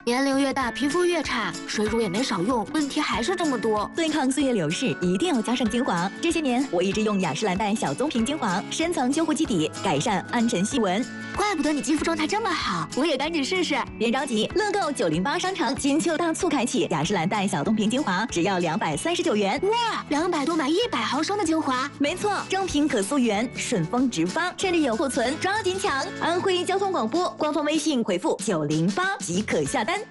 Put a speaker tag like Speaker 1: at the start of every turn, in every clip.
Speaker 1: 年龄越大，皮肤越差，水乳也没少用，问题还是这么多。
Speaker 2: 对抗岁月流逝，一定要加上精华。这些年，我一直用雅诗兰黛小棕瓶精华，深层修护基底，改善暗沉细纹。
Speaker 1: 怪不得你肌肤状态这么好，我也赶紧试试。
Speaker 2: 别着急，乐购908商城金秋大促开启，雅诗兰黛小棕瓶精华只要239元。
Speaker 1: 哇，200多买100毫升的精华。
Speaker 2: 没错，正品可溯源，顺丰直发，这里有库存，抓紧抢！安徽交通广播官方微信回复908即可下单。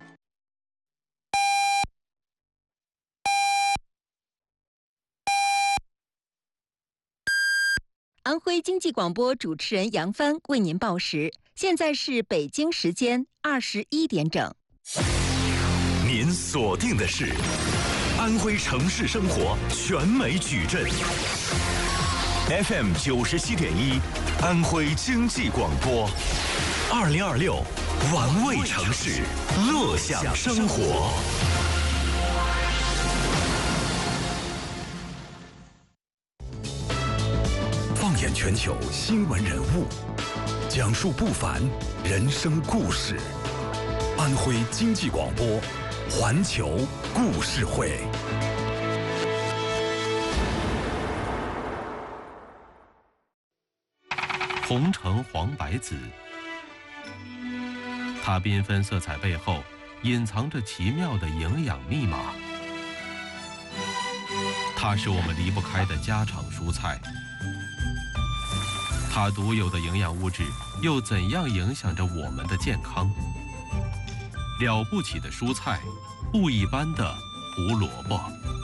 Speaker 3: 安徽经济广播主持人杨帆为您报时，现在是北京时间21点整。
Speaker 4: 您锁定的是安徽城市生活全美矩阵 FM 97.1，安徽经济广播，2026玩味城市，乐享生活。放眼全球新闻人物，讲述不凡人生故事。安徽经济广播，环球故事会。红橙黄白紫，它缤纷色彩背后隐藏着奇妙的营养密码。它是我们离不开的家常蔬菜。它独有的营养物质又怎样影响着我们的健康？了不起的蔬菜，不一般的胡萝卜。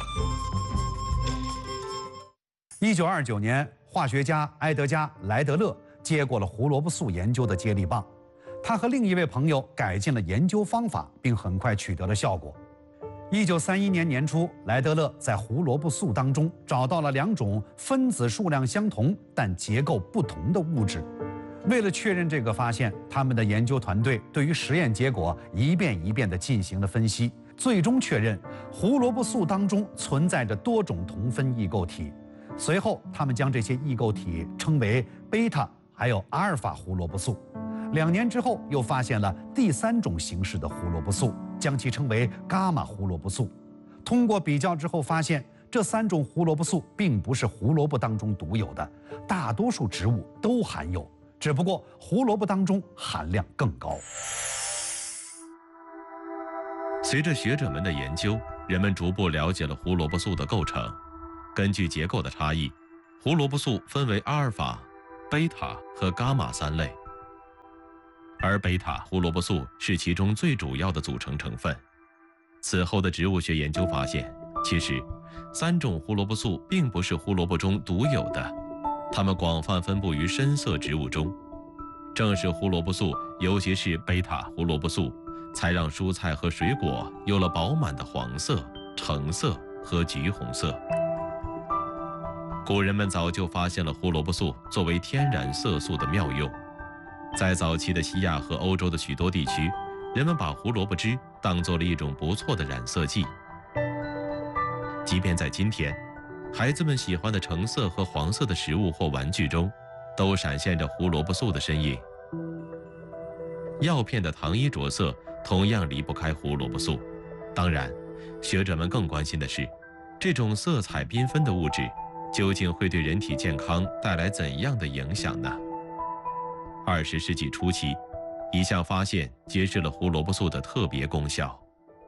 Speaker 5: 1929年，化学家埃德加·莱德勒接过了胡萝卜素研究的接力棒，他和另一位朋友改进了研究方法，并很快取得了效果。1931年年初，莱德勒在胡萝卜素当中找到了2种分子数量相同但结构不同的物质。为了确认这个发现，他们的研究团队对于实验结果一遍一遍地进行了分析，最终确认胡萝卜素当中存在着多种同分异构体。随后，他们将这些异构体称为贝塔还有阿尔法胡萝卜素。2年之后，又发现了第3种形式的胡萝卜素，将其称为伽马胡萝卜素。通过比较之后发现，这3种胡萝卜素并不是胡萝卜当中独有的，大多数植物都含有，只不过胡萝卜当中含量更高。
Speaker 4: 随着学者们的研究，人们逐步了解了胡萝卜素的构成。根据结构的差异，胡萝卜素分为阿尔法、贝塔和伽马3类。而贝塔胡萝卜素是其中最主要的组成成分。此后的植物学研究发现，其实3种胡萝卜素并不是胡萝卜中独有的，它们广泛分布于深色植物中。正是胡萝卜素，尤其是贝塔胡萝卜素，才让蔬菜和水果有了饱满的黄色、橙色和橘红色。古人们早就发现了胡萝卜素作为天然色素的妙用。在早期的西亚和欧洲的许多地区，人们把胡萝卜汁当作了一种不错的染色剂。即便在今天，孩子们喜欢的橙色和黄色的食物或玩具中，都闪现着胡萝卜素的身影。药片的糖衣着色同样离不开胡萝卜素。当然，学者们更关心的是，这种色彩缤纷的物质究竟会对人体健康带来怎样的影响呢？20世纪初期，一项发现揭示了胡萝卜素的特别功效。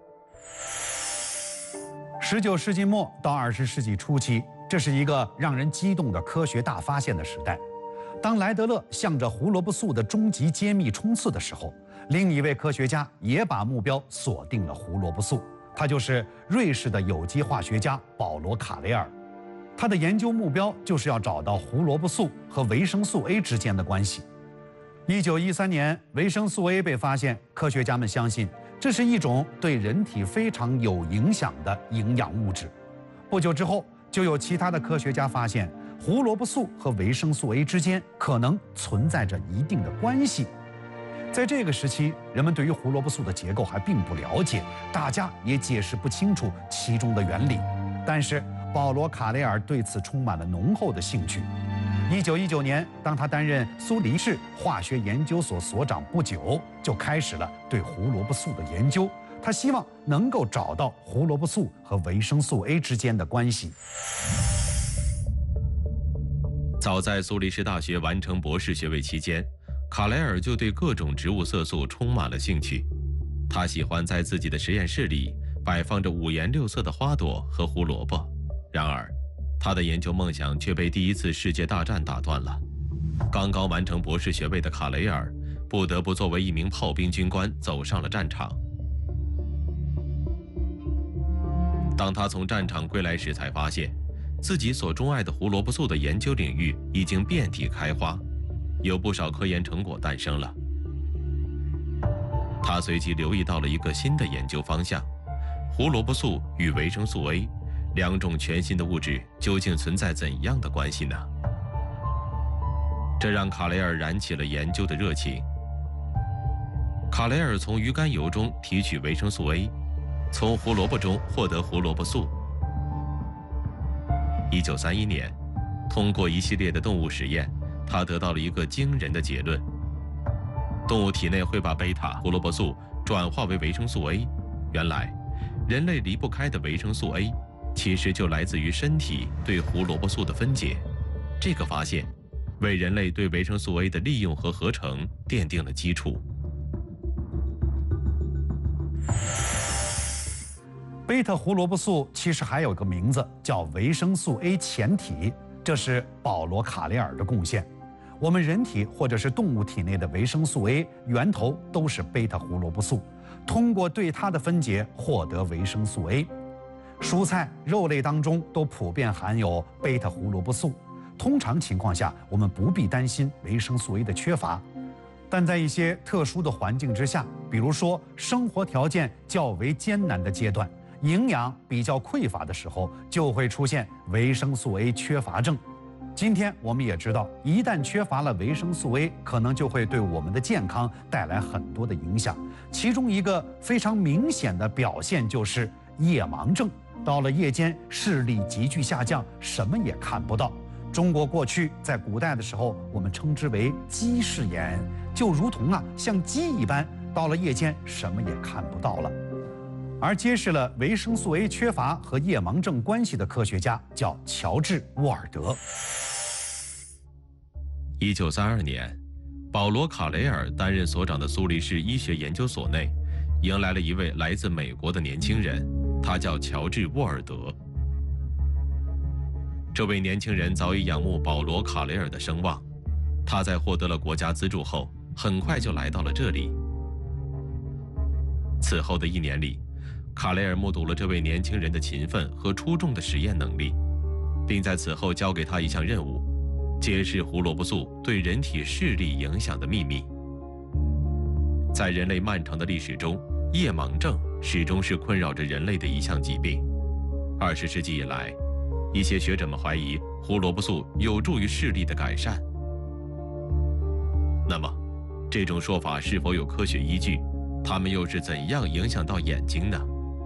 Speaker 5: 19世纪末到20世纪初期，这是一个让人激动的科学大发现的时代。当莱德勒向着胡萝卜素的终极揭秘冲刺的时候，另一位科学家也把目标锁定了胡萝卜素，他就是瑞士的有机化学家保罗·卡雷尔。他的研究目标就是要找到胡萝卜素和维生素 A 之间的关系。1913年，维生素 A 被发现，科学家们相信这是一种对人体非常有影响的营养物质。不久之后，就有其他的科学家发现，胡萝卜素和维生素 A 之间可能存在着一定的关系。在这个时期，人们对于胡萝卜素的结构还并不了解，大家也解释不清楚其中的原理。但是保罗·卡雷尔对此充满了浓厚的兴趣。 1919年，当他担任苏黎世化学研究所所长不久，就开始了对胡萝卜素的研究。他希望能够找到胡萝卜素和维生素 A 之间的关系。
Speaker 4: 早在苏黎世大学完成博士学位期间，卡莱尔就对各种植物色素充满了兴趣。他喜欢在自己的实验室里摆放着五颜六色的花朵和胡萝卜。然而，他的研究梦想却被第一次世界大战打断了。刚刚完成博士学位的卡雷尔不得不作为一名炮兵军官走上了战场。当他从战场归来时，才发现自己所钟爱的胡萝卜素的研究领域已经遍体开花，有不少科研成果诞生了。他随即留意到了一个新的研究方向：胡萝卜素与维生素 A。两种全新的物质究竟存在怎样的关系呢？这让卡雷尔燃起了研究的热情。卡雷尔从鱼肝油中提取维生素 A， 从胡萝卜中获得胡萝卜素。1931年，通过一系列的动物实验，他得到了一个惊人的结论：动物体内会把贝塔胡萝卜素转化为维生素 A。原来，人类离不开的维生素 A。其实就来自于身体对胡萝卜素的分解。这个发现为人类对维生素 A 的利用和合成奠定了基础。
Speaker 5: 贝塔胡萝卜素其实还有个名字叫维生素 A 前体，这是保罗·卡雷尔的贡献。我们人体或者是动物体内的维生素 A 源头都是贝塔胡萝卜素，通过对它的分解获得维生素 A。蔬菜、肉类当中都普遍含有贝塔胡萝卜素，通常情况下，我们不必担心维生素 A 的缺乏。但在一些特殊的环境之下，比如说生活条件较为艰难的阶段，营养比较匮乏的时候，就会出现维生素 A 缺乏症。今天我们也知道，一旦缺乏了维生素 A， 可能就会对我们的健康带来很多的影响。其中一个非常明显的表现就是夜盲症。到了夜间，视力急剧下降，什么也看不到。中国过去在古代的时候，我们称之为鸡视眼，就如同像鸡一般，到了夜间什么也看不到了。而揭示了维生素 A 缺乏和夜盲症关系的科学家叫乔治·沃尔德。
Speaker 4: 1932年，保罗·卡雷尔担任所长的苏黎世医学研究所内，迎来了一位来自美国的年轻人。他叫乔治·沃尔德。这位年轻人早已仰慕保罗·卡雷尔的声望，他在获得了国家资助后，很快就来到了这里。此后的1年里，卡雷尔目睹了这位年轻人的勤奋和出众的实验能力，并在此后交给他一项任务，揭示胡萝卜素对人体视力影响的秘密。在人类漫长的历史中，夜盲症始终是困扰着人类的一项疾病。20世纪以来，一些学者们怀疑胡萝卜素有助于视力的改善。那么，这种说法是否有科学依据？它们又是怎样影响到眼睛呢？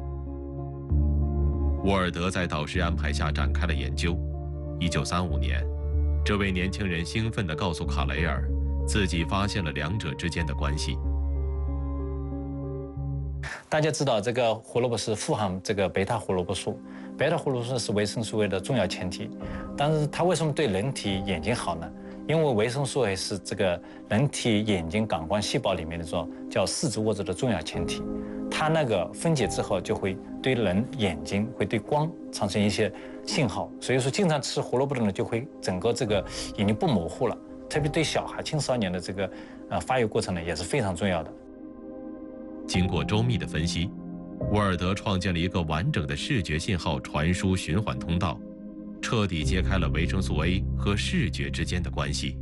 Speaker 4: 沃尔德在导师安排下展开了研究。1935年，这位年轻人兴奋地告诉卡雷尔，自己发现了两者之间的关系。
Speaker 6: 大家知道，这个胡萝卜是富含这个贝塔胡萝卜素，贝塔胡萝卜素是维生素 A 的重要前体。但是它为什么对人体眼睛好呢？因为维生素 A 是这个人体眼睛感光细胞里面的这种叫视质物质的重要前体，它那个分解之后就会对人眼睛会对光产生一些信号，所以说经常吃胡萝卜的人就会整个这个眼睛不模糊了，特别对小孩、青少年的这个发育过程呢也是非常重要的。
Speaker 4: 经过周密的分析，沃尔德创建了一个完整的视觉信号传输循环通道，彻底揭开了维生素 A 和视觉之间的关系。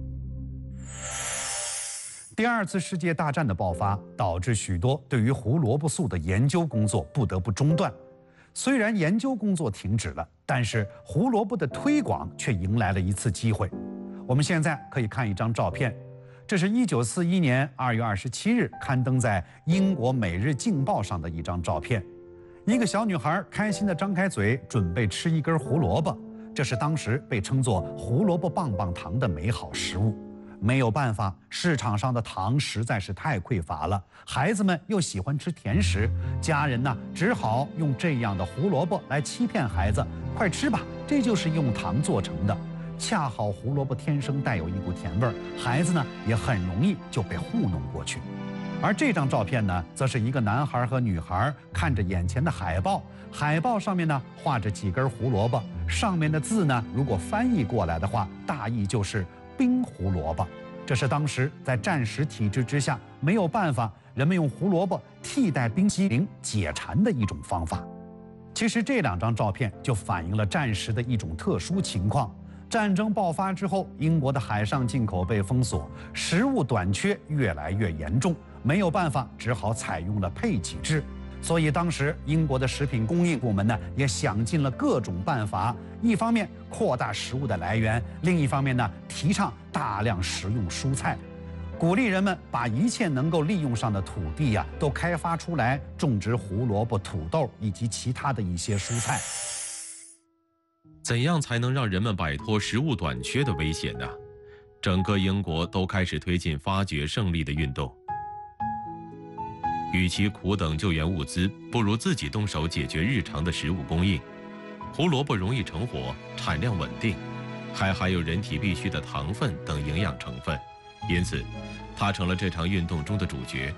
Speaker 5: 第二次世界大战的爆发，导致许多对于胡萝卜素的研究工作不得不中断。虽然研究工作停止了，但是胡萝卜的推广却迎来了一次机会。我们现在可以看一张照片，这是1941年2月27日刊登在英国《每日镜报》上的一张照片。一个小女孩开心地张开嘴，准备吃一根胡萝卜。 这是当时被称作胡萝卜棒棒糖的美好食物。没有办法，市场上的糖实在是太匮乏了，孩子们又喜欢吃甜食，家人呢只好用这样的胡萝卜来欺骗孩子，快吃吧，这就是用糖做成的。恰好胡萝卜天生带有一股甜味儿，孩子呢也很容易就被糊弄过去。而这张照片呢，则是一个男孩和女孩看着眼前的海报，海报上面呢画着几根胡萝卜，上面的字呢，如果翻译过来的话，大意就是冰胡萝卜。这是当时在战时体制之下没有办法，人们用胡萝卜替代冰激凌解馋的一种方法。其实这2张照片就反映了战时的一种特殊情况。战争爆发之后，英国的海上进口被封锁，食物短缺越来越严重，没有办法，只好采用了配给制。所以当时英国的食品供应部门呢，也想尽了各种办法，一方面扩大食物的来源，另一方面呢，提倡大量食用蔬菜，鼓励人们把一切能够利用上的土地呀，都开发出来，种植胡萝卜、土豆以及其他的一些蔬菜。
Speaker 4: 怎样才能让人们摆脱食物短缺的危险呢？整个英国都开始推进发掘胜利的运动。与其苦等救援物资，不如自己动手解决日常的食物供应。胡萝卜容易成活，产量稳定，还含有人体必需的糖分等营养成分，因此，它成了这场运动中的主角。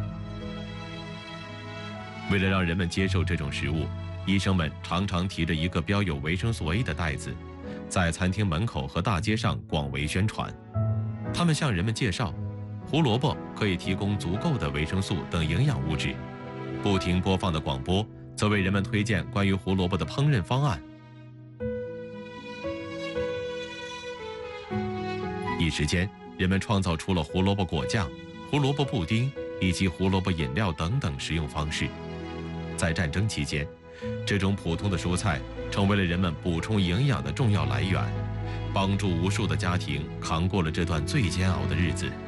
Speaker 4: 为了让人们接受这种食物，医生们常常提着一个标有维生素 A 的袋子，在餐厅门口和大街上广为宣传。他们向人们介绍，胡萝卜可以提供足够的维生素等营养物质。不停播放的广播则为人们推荐关于胡萝卜的烹饪方案。一时间，人们创造出了胡萝卜果酱、胡萝卜布丁以及胡萝卜饮料等等食用方式。在战争期间，这种普通的蔬菜成为了人们补充营养的重要来源，帮助无数的家庭扛过了这段最煎熬的日子。